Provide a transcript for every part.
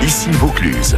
Ici Vaucluse.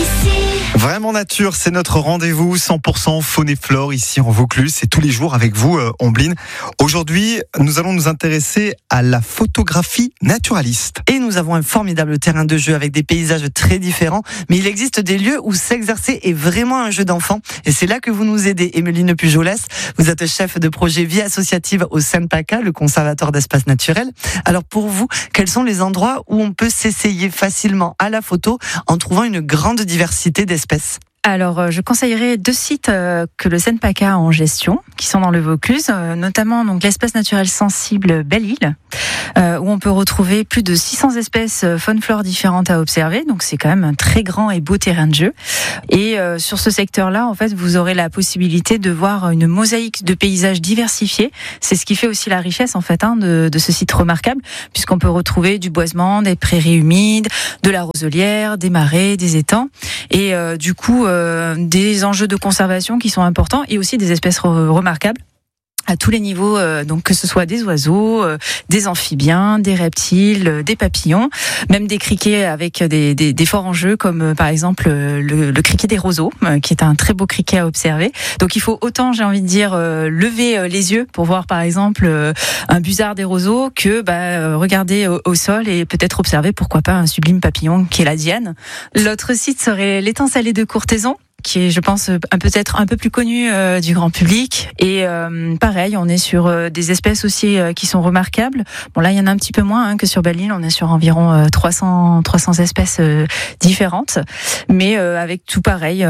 Vraiment nature, c'est notre rendez-vous 100% faune et flore ici en Vaucluse. C'est tous les jours avec vous, Ombline. Aujourd'hui, nous allons nous intéresser à la photographie naturaliste. Et nous avons un formidable terrain de jeu avec des paysages très différents. Mais il existe des lieux où s'exercer est vraiment un jeu d'enfant. Et c'est là que vous nous aidez, Emeline Pujolès. Vous êtes chef de projet vie associative au SENPACA, le conservatoire d'espaces naturels. Alors pour vous, quels sont les endroits où on peut s'essayer facilement à la photo en trouvant une grande diversité d'espèces? Alors, je conseillerais 2 sites que le SENPACA a en gestion, qui sont dans le Vaucluse, notamment donc l'espace naturel sensible Belle-Île, où on peut retrouver plus de 600 espèces faune-flore différentes à observer. Donc, c'est quand même un très grand et beau terrain de jeu. Et sur ce secteur-là, en fait, vous aurez la possibilité de voir une mosaïque de paysages diversifiés. C'est ce qui fait aussi la richesse, en fait, de ce site remarquable, puisqu'on peut retrouver du boisement, des prairies humides, de la roselière, des marais, des étangs, et du coup des enjeux de conservation qui sont importants et aussi des espèces remarquables à tous les niveaux, donc que ce soit des oiseaux, des amphibiens, des reptiles, des papillons, même des criquets avec des forts enjeux comme par exemple le criquet des roseaux, qui est un très beau criquet à observer. Donc il faut autant, j'ai envie de dire, lever les yeux pour voir par exemple un busard des roseaux que regarder au sol et peut-être observer pourquoi pas un sublime papillon qui est la diane. L'autre site serait l'étang salé de Courthézon, qui est, je pense, peut-être un peu plus connu du grand public. Et pareil, on est sur des espèces aussi qui sont remarquables. Bon, là, il y en a un petit peu moins que sur Belle-Île. On est sur environ 300 espèces différentes, mais avec tout pareil,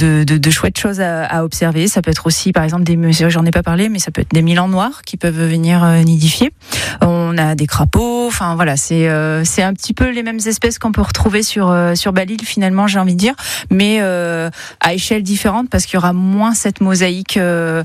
de chouettes choses à observer. Ça peut être aussi, par exemple, j'en ai pas parlé, mais ça peut être des milans noirs qui peuvent venir nidifier. On a des crapauds. Enfin, voilà, c'est un petit peu les mêmes espèces qu'on peut retrouver sur Belle-Île, finalement, j'ai envie de dire, mais à échelle différente, parce qu'il y aura moins cette mosaïque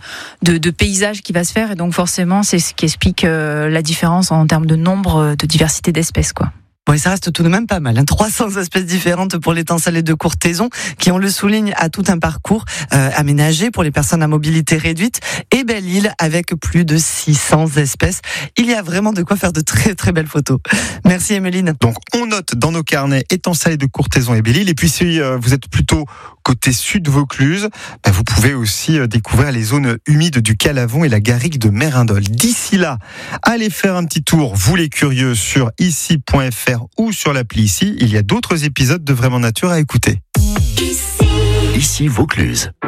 de paysages qui va se faire, et donc forcément c'est ce qui explique la différence en termes de nombre, de diversité d'espèces, quoi. Bon, et ça reste tout de même pas mal, 300 espèces différentes pour l'étang salé de Courthézon, qui, on le souligne, a tout un parcours aménagé pour les personnes à mobilité réduite, et Belle-Île avec plus de 600 espèces. Il y a vraiment de quoi faire de très très belles photos. Merci Emeline. Donc on note dans nos carnets étang salé de Courthézon et Belle-Île. Et puis si vous êtes plutôt côté sud Vaucluse, vous pouvez aussi découvrir les zones humides du Calavon et la garrigue de Mérindol. D'ici là, allez faire un petit tour, vous les curieux, sur ici.fr ou sur l'appli Ici. Il y a d'autres épisodes de Vraiment Nature à écouter. Ici Vaucluse.